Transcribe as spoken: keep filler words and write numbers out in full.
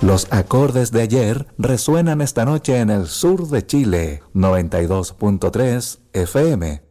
Los acordes de ayer resuenan esta noche en el sur de Chile, noventa y dos punto tres F M.